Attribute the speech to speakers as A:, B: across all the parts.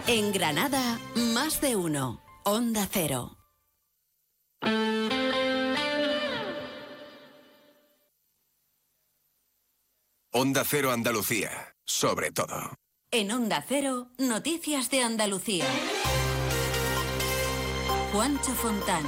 A: En Granada, más de uno. Onda Cero.
B: Onda Cero Andalucía, sobre todo.
A: En Onda Cero, noticias de Andalucía. Juancho Fontán.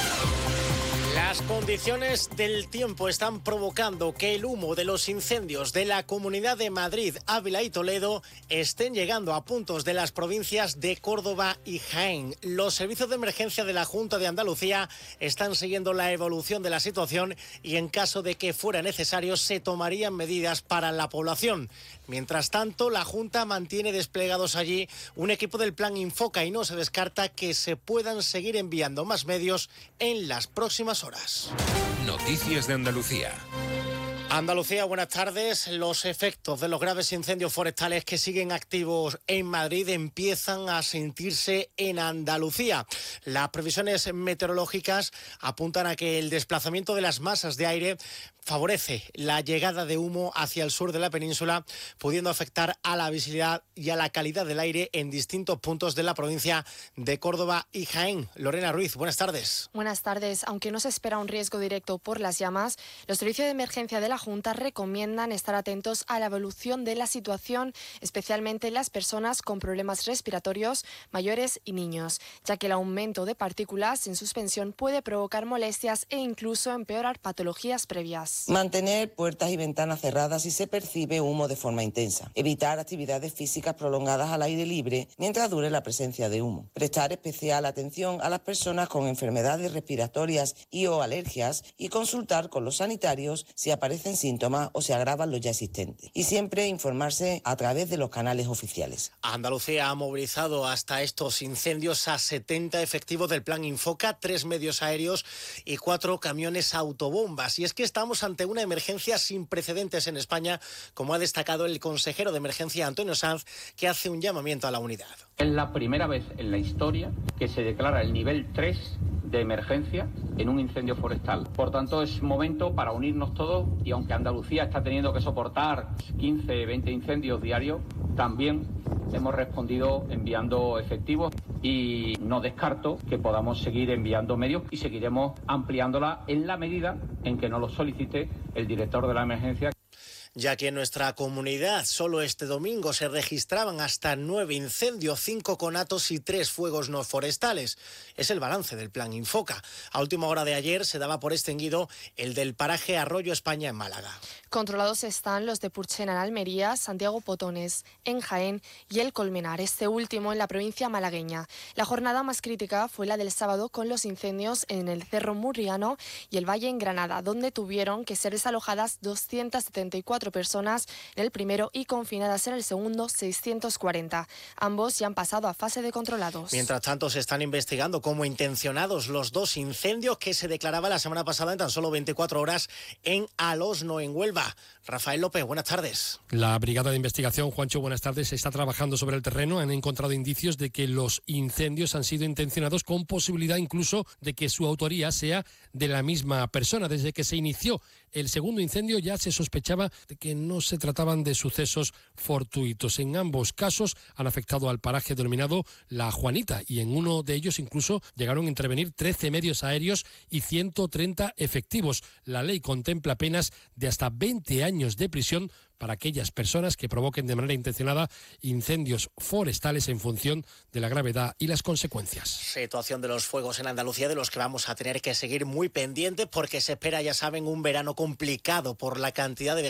C: Las condiciones del tiempo están provocando que el humo de los incendios de la Comunidad de Madrid, Ávila y Toledo estén llegando a puntos de las provincias de Córdoba y Jaén. Los servicios de emergencia de la Junta de Andalucía están siguiendo la evolución de la situación y en caso de que fuera necesario se tomarían medidas para la población. Mientras tanto, la Junta mantiene desplegados allí un equipo del Plan Infoca y no se descarta que se puedan seguir enviando más medios en las próximas horas.
D: Noticias de Andalucía.
C: Andalucía, buenas tardes. Los efectos de los graves incendios forestales que siguen activos en Madrid empiezan a sentirse en Andalucía. Las previsiones meteorológicas apuntan a que el desplazamiento de las masas de aire favorece la llegada de humo hacia el sur de la península, pudiendo afectar a la visibilidad y a la calidad del aire en distintos puntos de la provincia de Córdoba y Jaén. Lorena Ruiz, buenas tardes.
E: Buenas tardes. Aunque no se espera un riesgo directo por las llamas, los servicios de emergencia de la Junta recomiendan estar atentos a la evolución de la situación, especialmente las personas con problemas respiratorios, mayores y niños, ya que el aumento de partículas en suspensión puede provocar molestias e incluso empeorar patologías previas.
F: Mantener puertas y ventanas cerradas si se percibe humo de forma intensa. Evitar actividades físicas prolongadas al aire libre mientras dure la presencia de humo. Prestar especial atención a las personas con enfermedades respiratorias y o alergias y consultar con los sanitarios si aparecen síntomas o se agravan los ya existentes. Y siempre informarse a través de los canales oficiales.
C: Andalucía ha movilizado hasta estos incendios a 70 efectivos del Plan Infoca, 3 medios aéreos y 4 camiones autobombas. Y es que estamos ante una emergencia sin precedentes en España, como ha destacado el consejero de emergencia Antonio Sanz, que hace un llamamiento a la unidad.
G: Es la primera vez en la historia que se declara el nivel 3 de emergencia en un incendio forestal. Por tanto, es momento para unirnos todos y aunque Andalucía está teniendo que soportar 15, 20 incendios diarios, también hemos respondido enviando efectivos y no descarto que podamos seguir enviando medios y seguiremos ampliándola en la medida en que nos lo solicite el director de la emergencia.
C: Ya que en nuestra comunidad solo este domingo se registraban hasta 9 incendios, 5 conatos y 3 fuegos no forestales. Es el balance del Plan Infoca. A última hora de ayer se daba por extinguido el del paraje Arroyo España en Málaga.
E: Controlados están los de Purchena en Almería, Santiago Potones en Jaén y El Colmenar, este último en la provincia malagueña. La jornada más crítica fue la del sábado con los incendios en el Cerro Murriano y el Valle en Granada, donde tuvieron que ser desalojadas 274 personas en el primero y confinadas en el segundo 640. Ambos ya han pasado a fase de controlados.
C: Mientras tanto, se están investigando como intencionados los 2 incendios que se declaraba la semana pasada en tan solo 24 horas en Alosno, en Huelva. Rafael López, buenas tardes.
H: La Brigada de Investigación, Juancho, buenas tardes, está trabajando sobre el terreno. Han encontrado indicios de que los incendios han sido intencionados, con posibilidad incluso de que su autoría sea de la misma persona. Desde que se inició el segundo incendio ya se sospechaba de que no se trataban de sucesos fortuitos. En ambos casos han afectado al paraje denominado La Juanita y en uno de ellos incluso llegaron a intervenir 13 medios aéreos y 130 efectivos. La ley contempla penas de hasta 20 años de prisión para aquellas personas que provoquen de manera intencionada incendios forestales en función de la gravedad y las consecuencias.
C: Situación de los fuegos en Andalucía de los que vamos a tener que seguir muy pendientes porque se espera, ya saben, un verano complicado por la cantidad de